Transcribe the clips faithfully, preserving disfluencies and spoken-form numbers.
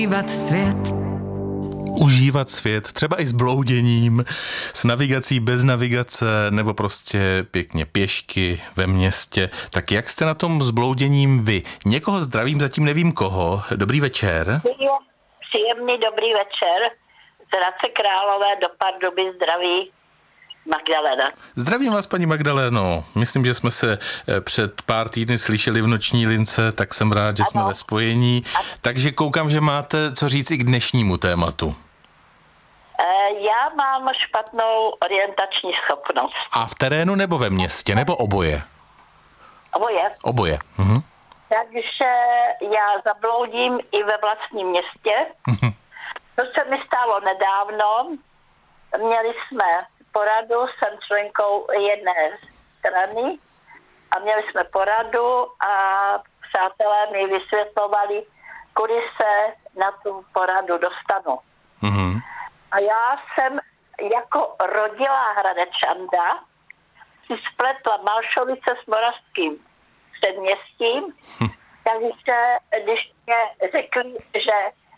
Užívat svět. Užívat svět, třeba i s blouděním, s navigací bez navigace, nebo prostě pěkně pěšky ve městě. Tak jak jste na tom s blouděním vy? Někoho zdravím, zatím nevím koho. Dobrý večer. Příjemný dobrý večer. Z Hradce Králové do Pardubic zdraví Magdalena. Zdravím vás, paní Magdaleno. Myslím, že jsme se před pár týdny slyšeli v noční lince, tak jsem rád, že ano. jsme ve spojení. Takže koukám, že máte co říct i k dnešnímu tématu. Já mám špatnou orientační schopnost. A v terénu nebo ve městě, nebo oboje? Oboje. Oboje. Mhm. Takže já zabloudím i ve vlastním městě. To se mi stalo nedávno. Měli jsme poradu, jsem členkou jedné strany a měli jsme poradu a přátelé mi vysvětlovali, kudy se na tu poradu dostanu. Mhm. A já jsem jako rodilá Hradečanda si spletla Malšovice s Moravským předměstím, hm. takže když mě řekli, že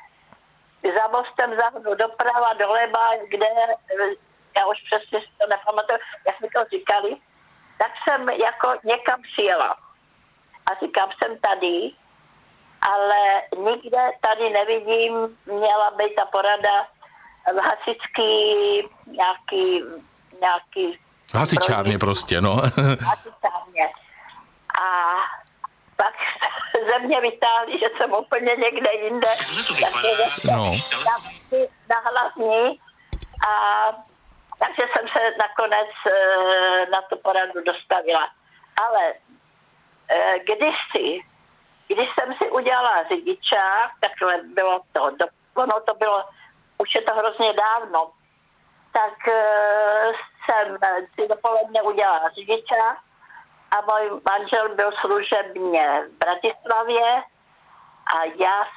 za mostem zahnu doprava, doleva, kde, já už přesně si to nepamatuju, jak mi to říkali, tak jsem jako někam přijela. A říkám, jsem tady, ale nikde tady nevidím, měla být ta porada v hasičský nějaký, nějaký... Hasičárně prostě, no. Hasičárně. A pak ze mě vytáhli, že jsem úplně někde jinde. No. Na hlavní. A takže jsem se nakonec na tu poradu dostavila. Ale kdysi, když jsem si udělala řidičák, takhle bylo to, ono to bylo, už je to hrozně dávno, tak jsem si dopoledne udělala řidičák a můj manžel byl služebně v Bratislavě a já